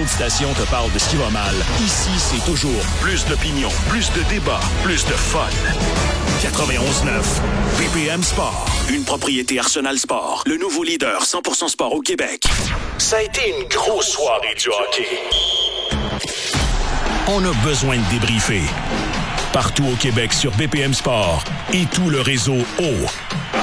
autre station te parle de ce qui va mal, ici, c'est toujours plus d'opinion, plus de débat, plus de fun. 91.9, BPM Sport. Une propriété Arsenal Sport. Le nouveau leader 100% sport au Québec. Ça a été une grosse soirée du hockey. On a besoin de débriefer. Partout au Québec sur BPM Sport et tout le réseau